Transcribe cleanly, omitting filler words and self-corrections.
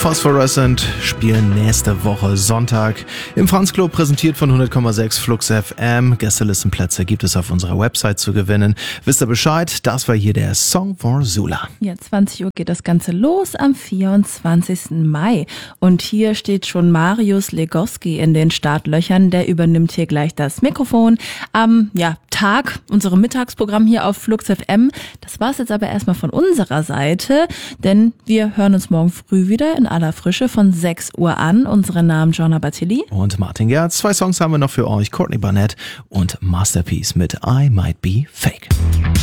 Phosphorescent spielen nächste Woche Sonntag im Franz Club, präsentiert von 100,6 Flux FM. Gästelistenplätze gibt es auf unserer Website zu gewinnen. Wisst ihr Bescheid? Das war hier der Song for Sula. Ja, 20 Uhr geht das Ganze los am 24. Mai. Und hier steht schon Marius Legoski in den Startlöchern. Der übernimmt hier gleich das Mikrofon am Tag, unserem Mittagsprogramm hier auf Flux FM. Das war's jetzt aber erstmal von unserer Seite, denn wir hören uns morgen früh wieder in aller Frische von 6 Uhr an. Unsere Namen Joanna Batili und Martin Gerz. 2 Songs haben wir noch für euch. Courtney Barnett und Masterpiece mit I Might Be Fake.